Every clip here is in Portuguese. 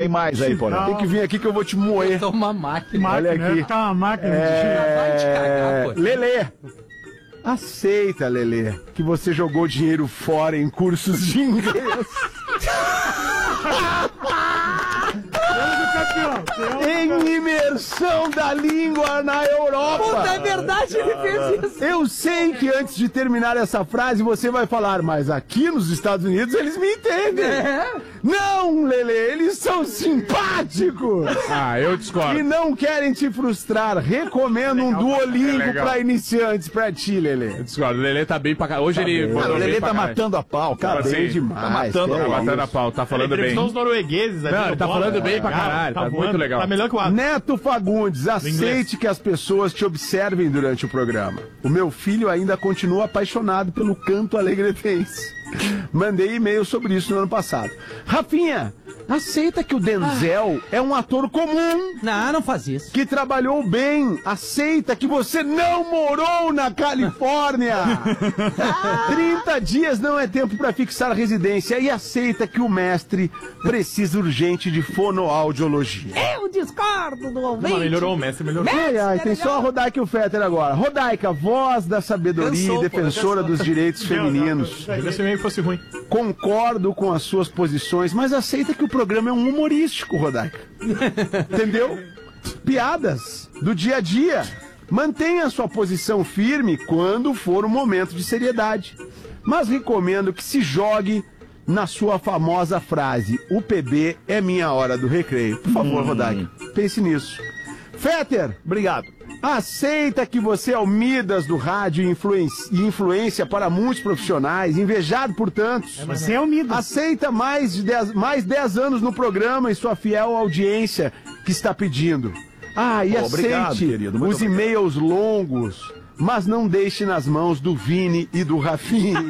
tem mais aí, Porã? Tem que vir aqui que eu vou te moer. Eu tô uma máquina. Olha aqui. Tá uma máquina Vai te cagar, pô. Lelê. Aceita, Lelê, que você jogou dinheiro fora em cursos de inglês. Em imersão da língua na Europa. Puta, é verdade, ele fez isso. Eu sei que antes de terminar essa frase você vai falar, mas aqui nos Estados Unidos eles me entendem. Não, Lelê, eles são simpáticos. Ah, eu discordo. E não querem te frustrar. Recomendo um Duolingo pra iniciantes pra ti, Lelê. Eu discordo. O Lelê tá bem pra caralho. Hoje ele... O Lelê tá matando a pau, cara. Assim, Bem demais. Tá matando a pau, tá falando bem. Os noruegueses ali. Não, ele tá falando bem pra caralho, tá muito legal. Tá melhor que o Atos. Neto Fagundes, aceite que as pessoas te observem durante o programa. O meu filho ainda continua apaixonado pelo canto alegretense. Mandei e-mail sobre isso no ano passado. Rafinha, aceita que o Denzel é um ator comum. Não faz isso. Que trabalhou bem. Aceita que você não morou na Califórnia. 30 dias não é tempo para fixar residência. E aceita que o mestre precisa urgente de fonoaudiologia. Eu discordo do ouvinte. Não, melhorou, o mestre melhorou. Ai, tem só a Rodaica e o Fetter agora. Rodaica, voz da sabedoria e defensora dos direitos femininos. Se o e-mail fosse ruim. Concordo com as suas posições, mas aceita que o programa é um humorístico, Rodaica. Entendeu? Piadas do dia a dia. Mantenha sua posição firme quando for um momento de seriedade. Mas recomendo que se jogue na sua famosa frase: o PB é minha hora do recreio. Por favor, Rodaica, pense nisso. Fetter, Obrigado. aceita que você é o Midas do rádio e influência para muitos profissionais, invejado por tantos. Você é o Midas. Aceita mais 10 anos no programa e sua fiel audiência que está pedindo. Ah, e Obrigado, aceite querido, muito os e-mails longos, mas não deixe nas mãos do Vini e do Rafinha.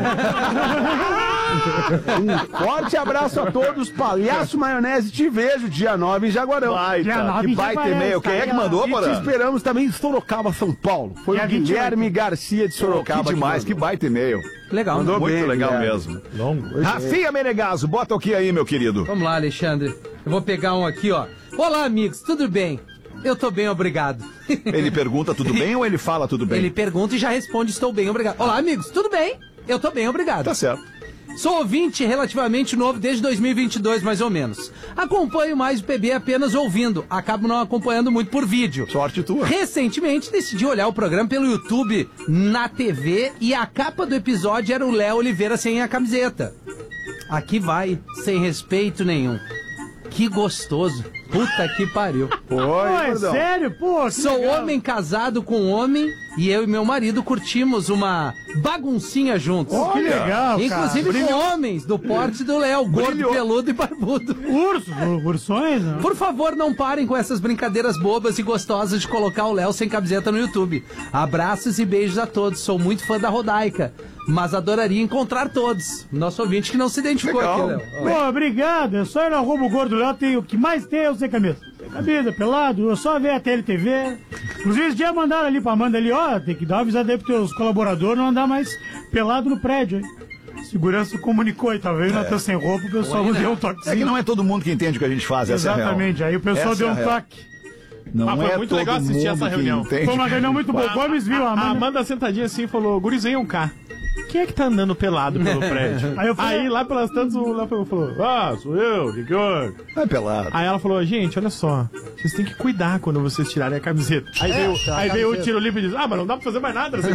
Um forte abraço a todos, Palhaço Maionese, te vejo dia 9 em Jaguarão. Dia 9 que em baita Jaguarão, e-mail. Quem é que mandou, E te Porã? esperamos também em Sorocaba, São Paulo. Foi Dia o Guilherme 28. Garcia de Sorocaba. Que demais, que baita e-mail. Legal. Mandou Muito bem, legal Guilherme. mesmo. Rafinha Menegaso, bota o que aí, meu querido? Vamos lá, Alexandre. Eu vou pegar um aqui, ó. Olá, amigos, tudo bem? Eu tô bem, obrigado. Ele pergunta tudo bem ou ele fala tudo bem? Ele pergunta e já responde, estou bem, obrigado. Olá, amigos, tudo bem? Eu tô bem, obrigado. Tá certo. Sou ouvinte relativamente novo desde 2022, mais ou menos. Acompanho mais o PB apenas ouvindo. Acabo não acompanhando muito por vídeo. Sorte tua. Recentemente decidi olhar o programa pelo YouTube na TV e a capa do episódio era o Léo Oliveira sem a camiseta. Aqui vai, sem respeito nenhum. Que gostoso. Puta que pariu. Pô, é sério? Pô, que Sou legal. homem casado com homem e eu e meu marido curtimos uma baguncinha juntos. Que legal, Inclusive cara. com homens do porte do Léo, gordo, peludo e barbudo. Ursões, né? Por favor, não parem com essas brincadeiras bobas e gostosas de colocar o Léo sem camiseta no YouTube. Abraços e beijos a todos. Sou muito fã da Rodaica, mas adoraria encontrar todos. Nosso ouvinte que não se identificou Legal. aqui, Léo. Pô, obrigado. É só ir no arroba o gordo Léo, tem o que mais tem é o sem camisa. Sem camisa, pelado, é só ver a TLTV. Inclusive, esse dia mandaram ali pra Amanda ali, ó, tem que dar uma avisada aí pros teus colaboradores não andar mais pelado no prédio, hein? Segurança comunicou aí, tá vendo? Natan sem roupa, o pessoal não deu um toquezinho. É que não é todo mundo que entende o que a gente faz, essa é a real. Exatamente, aí o pessoal Essa deu é a um real. toque. Não Ah, foi é muito todo legal assistir mundo essa que reunião. entende. Foi uma reunião muito boa. O Gomes viu a A Amanda. Amanda sentadinha assim falou, gurizinho é um K. Quem é que tá andando pelado pelo prédio? Aí eu falei- Aí lá pelas tantas o Léo falou, sou eu, que houve? É pelado. Aí ela falou, gente, olha só, vocês têm que cuidar quando vocês tirarem a camiseta. Aí veio o tiro livre e diz, mas não dá pra fazer mais nada. O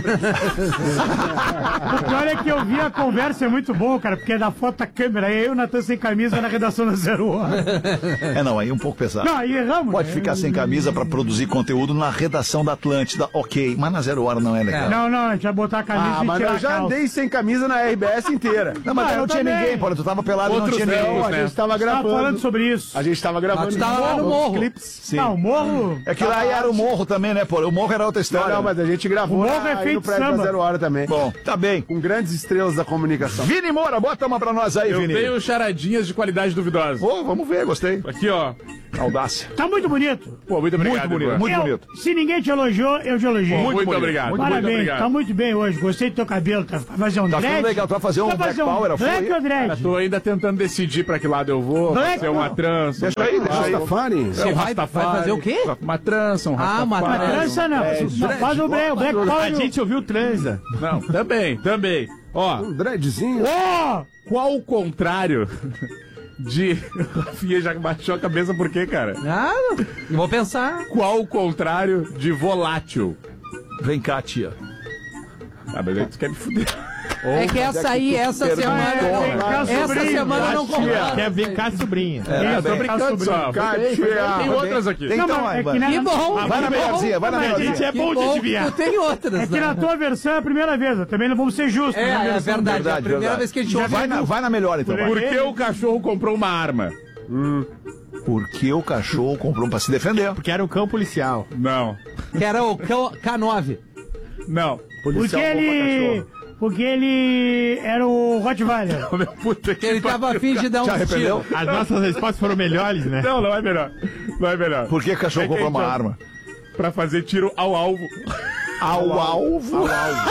pior é que eu vi a conversa, é muito bom, cara, porque é da foto da câmera. Aí eu e o Natan sem camisa na redação da 0 Hora. É, não, aí é um pouco pesado. Não, aí erramos. Pode né? ficar sem camisa pra produzir conteúdo na redação da Atlântida, ok, mas na 0 Hora não é legal. Não, a gente vai botar a camisa e mas tirar eu a já calça. andei sem camisa na RBS inteira. Não, mas eu não tinha também. ninguém, Paulo, tu tava pelado e não Outros tinha ninguém. tempos, A né? gente tava Tava gravando. falando sobre isso. A gente tava gravando. Mas tu tava lá no morro. Clipes. Sim. Não, o morro... É que lá era o morro também, né, Paulo? O morro era outra história. Não, mas a gente gravou O morro é aí feito no prédio samba. da 0 Hora também. Bom, tá bem. Com grandes estrelas da comunicação. Vini Moura, bota uma pra nós aí, Eu Vini. tenho charadinhas de qualidade duvidosa. Pô, vamos ver, gostei. Aqui, ó. Audácia. Tá muito bonito. Pô, muito obrigado. Muito bonito, Ivan. muito bonito. Se ninguém te elogiou, eu te elogio. Muito obrigado. Muito Parabéns, obrigado. tá muito bem hoje. Gostei do teu cabelo. Tá vai fazer um Tá dread? ficando legal. Tu vai fazer um Black Power, a black folha? ou dread? Tô ainda tentando decidir pra que lado eu vou. Black Ser uma não. trança. Deixa aí, deixa aí. Rastafari? Você vai fazer o quê? Uma trança, um Ah, uma rastafari. Trança não. Faz o black power. A gente ouviu transa. Não, também. Ó, Um dreadzinho. qual o contrário de... O Rafinha já baixou a cabeça por quê, cara? Ah, eu vou pensar. Qual o contrário de volátil? Vem cá, tia. Ah, mas aí tu quer me fuder. É que essa aí, essa semana. Essa semana não conta. Quer vir cá, sobrinha. Eu tô brincando só. Tem outras aqui. Então, Não, vai, é vai. que na- Que bom. Vai na melhorzinha, vai na A gente melhorzinha. é bom de Tu adivinhar. tem outras. É que né? na tua versão é a primeira vez. Também não vamos ser justos. É, na é versão verdade. Verdade, a primeira verdade. vez que a gente ouve. Vai na melhor, então. vai. Por que o cachorro comprou uma arma? Porque o cachorro comprou pra se defender. Porque era um cão policial. Não. Que era o K9. Não. Porque ele era o Rottweiler. Meu puta Que ele tava afim de dar um Te arrependeu? tiro. As nossas respostas foram melhores, né? Não é melhor. Não é melhor. Por que o cachorro É que comprou uma então- arma? Pra fazer tiro ao alvo. Ao alvo?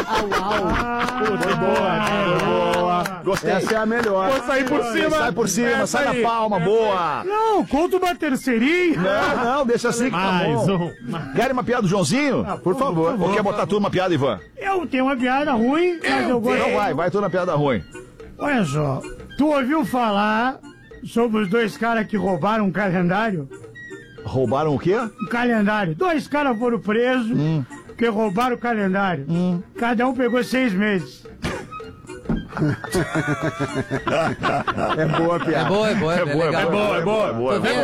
Boa. Gostei. Essa é a melhor. Vou sair por cima. Sai por cima, Essa sai aí. na palma, boa. Não, conta uma terceirinha. Não, deixa assim que tá Mais bom. um. Querem uma piada do Joãozinho? Por favor. Ou quer botar tudo uma piada, Ivan? Eu tenho uma piada ruim, mas eu gosto. Então vai tu na piada ruim. Olha só, tu ouviu falar sobre os dois caras que roubaram um calendário? Roubaram o quê? Um calendário. Dois caras foram presos porque roubaram o calendário. Cada um pegou 6 meses. É boa a piada. É boa, é boa. É, boa, legal. é boa. Tô vendo